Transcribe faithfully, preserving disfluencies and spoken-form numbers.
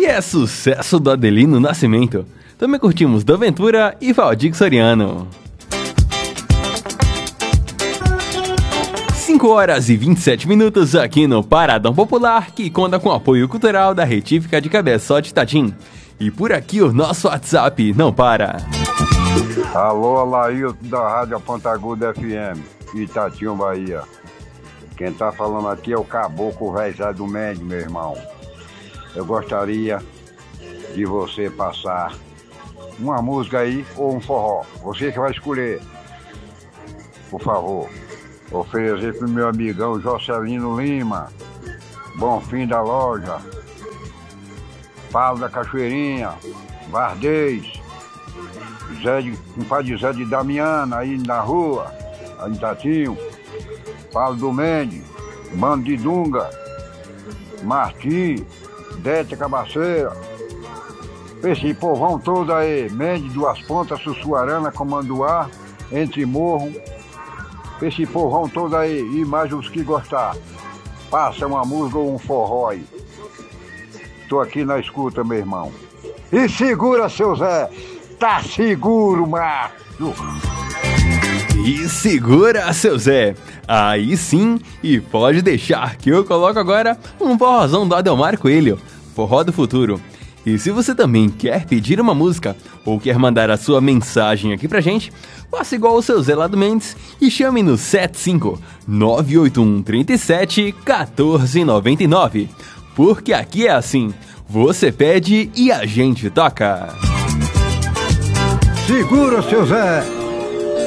que é sucesso do Adelino Nascimento. Também curtimos do Ventura e Valdir Soriano. cinco horas e vinte e sete minutos aqui no Paradão Popular, que conta com o apoio cultural da Retífica de Cabeçote Tatim. E por aqui o nosso WhatsApp não para. Alô, Alailton da Rádio Ponta Aguda F M, Itatinho, Bahia. Quem tá falando aqui é o Caboclo Velho do Médio, meu irmão. Eu gostaria de você passar uma música aí ou um forró. Você que vai escolher. Por favor. Oferecer pro meu amigão Jocelino Lima, Bonfim da Loja, Paulo da Cachoeirinha, Vardez, Zé de, um pai de Zé de Damiana aí na rua, aí em Tatinho, Paulo do Mendes, Mano de Dunga, Martim, Dete Cabaceira, esse povão todo aí, Mendes, Duas Pontas, Sussuarana, Comanduá, Entre Morro, esse povão todo aí, e mais os que gostar. Passa uma música ou um forró aí. Tô aqui na escuta, meu irmão. E segura, seu Zé. Tá seguro, macho. E segura, seu Zé. Aí sim, e pode deixar que eu coloco agora um forrozão do Adelmar Coelho, Forró do Futuro. E se você também quer pedir uma música ou quer mandar a sua mensagem aqui pra gente, faça igual o seu Zé lá do Mendes e chame no sete cinco nove oito um três sete um quatro nove nove. Porque aqui é assim, você pede e a gente toca. Segura, seu Zé.